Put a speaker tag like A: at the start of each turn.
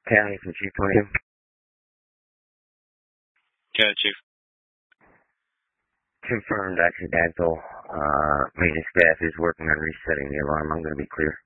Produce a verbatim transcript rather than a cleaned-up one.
A: County from Chief twenty-two.
B: Yeah, Chief.
A: Confirmed accidental. Uh, maintenance staff is working on resetting the alarm. I'm going to be clear.